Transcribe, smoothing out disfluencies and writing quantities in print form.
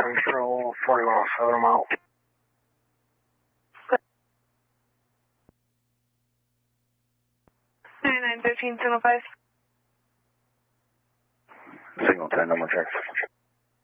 Central, 40 miles south, I'm out. Signal 10, number check.